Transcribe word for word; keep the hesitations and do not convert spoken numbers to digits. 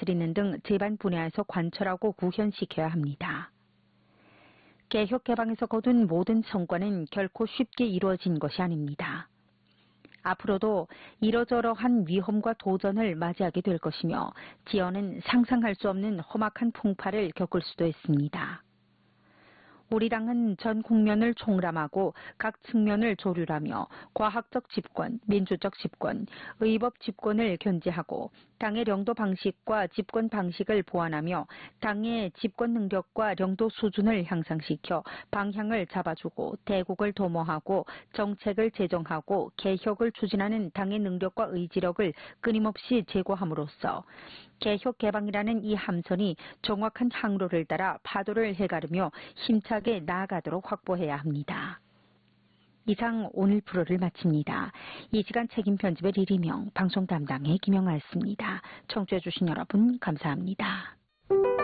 다스리는 등 제반 분야에서 관철하고 구현시켜야 합니다. 개혁 개방에서 거둔 모든 성과는 결코 쉽게 이루어진 것이 아닙니다. 앞으로도 이러저러한 위험과 도전을 맞이하게 될 것이며 지연은 상상할 수 없는 험악한 풍파를 겪을 수도 있습니다. 우리 당은 전 국면을 총람하고 각 측면을 조율하며 과학적 집권, 민주적 집권, 의법 집권을 견제하고 당의領도 방식과 집권 방식을 보완하며 당의 집권 능력과領도 수준을 향상시켜 방향을 잡아주고 대국을 도모하고 정책을 제정하고 개혁을 추진하는 당의 능력과 의지력을 끊임없이 제고함으로써 개혁 개방이라는 이 함선이 정확한 항로를 따라 파도를 해가르며 힘차게 나아가도록 확보해야 합니다. 이상 오늘 프로를 마칩니다. 이 시간 책임 편집의 리리명, 방송 담당의 김영아였습니다. 청취해 주신 여러분 감사합니다.